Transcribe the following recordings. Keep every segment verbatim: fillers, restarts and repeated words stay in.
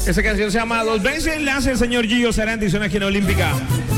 Esa canción se llama Dos veces la hace el señor Gillo Sarante y suena aquí en Olímpica.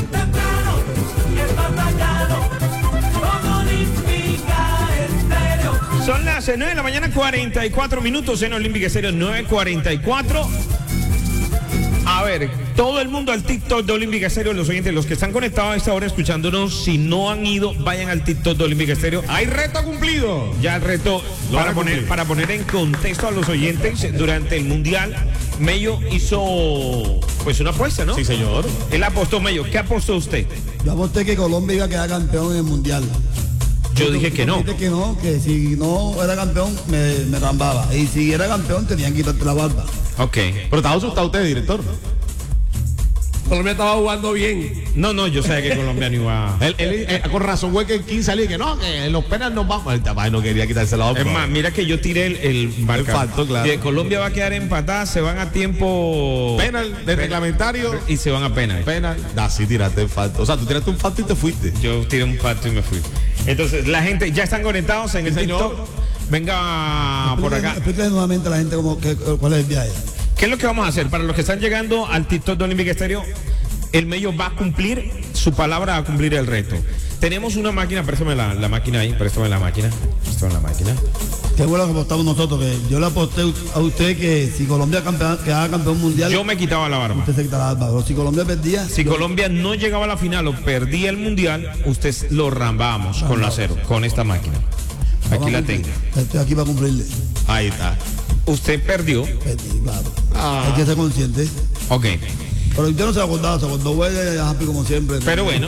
Son las nueve de la mañana, cuarenta y cuatro minutos en Olímpica Estéreo, nueve cuarenta y cuatro. A ver, todo el mundo al TikTok de Olímpica Estéreo, los oyentes, los que están conectados a esta hora escuchándonos, si no han ido, vayan al TikTok de Olímpica Estéreo. Hay reto cumplido. Ya el reto, para poner, para poner en contexto a los oyentes, durante el Mundial, Mello hizo pues una apuesta, ¿no? Sí, señor. Él apostó, Mello. ¿Qué apostó usted? Yo aposté que Colombia iba a quedar campeón en el Mundial. Yo dije que no. Dije que no, que si no era campeón me, me rambaba. Y si era campeón tenían que quitarte la barba. Ok. Pero estaba asustado usted, director. Colombia estaba jugando bien. No, no, yo sabía que Colombia no iba. Él, él, él, con razón, güey, que en quince salía que no, que en los penales nos vamos. El tapay no quería quitarse la otra. Es más, mira que yo tiré el, el marcador. faltó, claro. Que Colombia va a quedar empatada, se van a tiempo. Penal de reglamentario. Y se van a penal. Penal. Da, sí, tiraste el falto. O sea, tú tiraste un falto y te fuiste. Yo tiré un pato y me fui. Entonces, la gente ya están conectados en el Sí, señor. TikTok. Venga por acá. Explícale nuevamente a la gente cómo, que, cuál es el viaje. ¿Qué es lo que vamos a hacer? Para los que están llegando al TikTok de Olímpica Estéreo, el Mello va a cumplir su palabra, va a cumplir el reto. Tenemos una máquina, préstame la, la máquina ahí, préstame la máquina. Préstame la máquina. Qué bueno que apostamos nosotros, que yo le aposté a usted que si Colombia campeón, quedaba campeón mundial, Yo me quitaba la barba. usted se quitaba la barba. Pero si Colombia perdía, Si yo- Colombia no llegaba a la final o perdía el mundial, usted lo rambábamos con la cero, con esta máquina. Aquí vamos a la cumplir. tengo. Estoy aquí para cumplirle. Ahí está. Usted perdió. Perdí, claro. Ah. Hay que ser consciente. Ok. Pero usted no se acordaba, se acordó güey, happy como siempre. Pero bueno.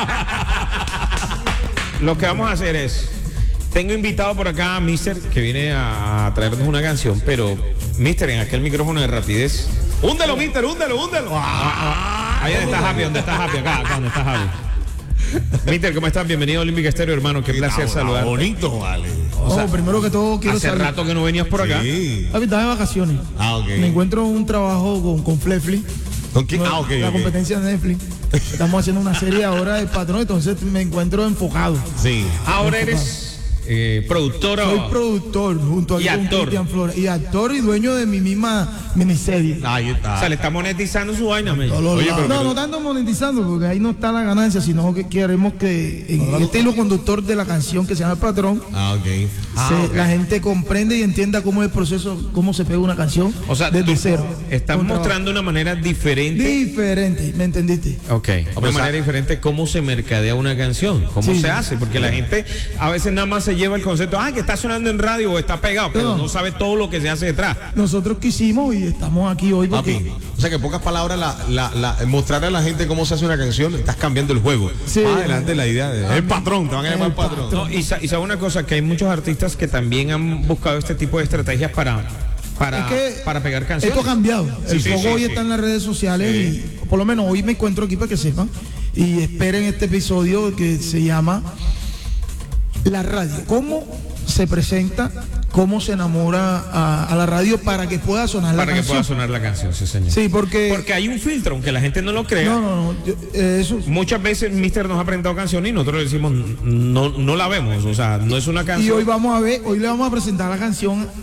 Lo que vamos a hacer es. Tengo invitado por acá a Mister que viene a traernos una canción, pero Mister en aquel micrófono de rapidez. Húndelo, mister, húndelo, húndelo. Ah. Ahí donde está Happy, donde está Happy, acá, acá donde está Happy. Mister, ¿cómo estás? Bienvenido a Olímpica Estéreo, hermano. Qué placer Ah, saludarte. bonito, vale. O sea, No, primero que todo quiero hace saber. rato que no venías por acá. Sí. Papi, estaba de vacaciones. Ah, ok. Me encuentro un trabajo con, con Flefli. ¿Con quién? Ah, ok. La ok. competencia de Netflix. Estamos haciendo una serie ahora del patrón, entonces me encuentro enfocado. Sí. Ahora eres eh, productora. Soy productor junto a Y actor. Cristian Flores. Y actor y dueño de mi misma miniserie. Ahí O está. sea, le está monetizando su vaina, Mello. Todos los Oye, lados. pero- No, no tanto monetizando, porque ahí no está la ganancia, sino que queremos que en el estilo conductor de la canción que se llama El Patrón, Ah, ok. se- la gente comprende y entienda cómo es el proceso, cómo se pega una canción O sea, desde tú cero. estás Con trabajo. mostrando una manera diferente. Diferente, ¿me entendiste? Ok, O una sea, manera diferente cómo se mercadea una canción, cómo Sí. se hace, porque la gente a veces nada más se lleva el concepto, ah, que está sonando en radio o está pegado, pero No. no sabe todo lo que se hace detrás. Nosotros quisimos y estamos aquí hoy porque Papi, o sea que en pocas palabras, la, la, la, mostrarle a la gente cómo se hace una canción, estás cambiando el juego. Sí. Más adelante la idea de el patrón, te van a llamar El patrón. No, y, sa- y sabe una cosa, que hay muchos artistas que también han buscado este tipo de estrategias para, para, es que para pegar canciones. esto ha cambiado. El sí, foco sí, hoy sí. está en las redes sociales y por lo menos hoy me encuentro aquí para que sepan y esperen este episodio que se llama La Radio. ¿Cómo se presenta? ¿Cómo se enamora a, a la radio para que pueda sonar la Para que canción? pueda sonar la canción, sí señor. Sí, porque... Porque hay un filtro, aunque la gente no lo crea. No, no, no. yo- eh, eso, Muchas veces Mister nos ha presentado canciones y nosotros le decimos, no, no la vemos, o sea, no es una y canción. hoy vamos a ver, hoy le vamos a presentar la canción